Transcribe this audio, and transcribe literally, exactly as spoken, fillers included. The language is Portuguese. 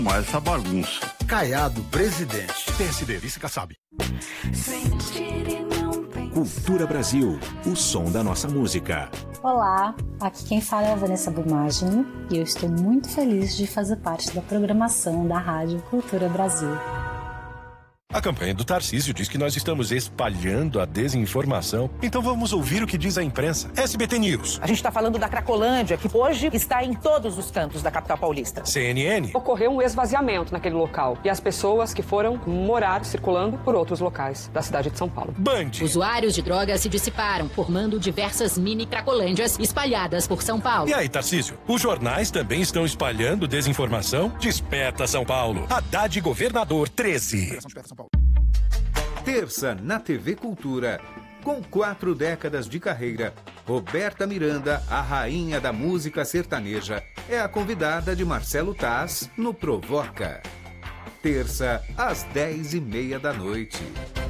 Mas essa bagunça. Caiado, presidente. P S D, vice Kassab. Cultura Brasil, o som da nossa música. Olá, aqui quem fala é a Vanessa Bumagini e eu estou muito feliz de fazer parte da programação da Rádio Cultura Brasil. A campanha do Tarcísio diz que nós estamos espalhando a desinformação. Então vamos ouvir o que diz a imprensa. S B T News. A gente está falando da Cracolândia, que hoje está em todos os cantos da capital paulista. C N N. Ocorreu um esvaziamento naquele local e as pessoas que foram morar circulando por outros locais da cidade de São Paulo. Band. Usuários de drogas se dissiparam, formando diversas mini Cracolândias espalhadas por São Paulo. E aí, Tarcísio? Os jornais também estão espalhando desinformação? Desperta São Paulo. Haddad Governador treze. Terça na T V Cultura. Com quatro décadas de carreira, Roberta Miranda, a rainha da música sertaneja, é a convidada de Marcelo Taz no Provoca. Terça, às dez e meia da noite.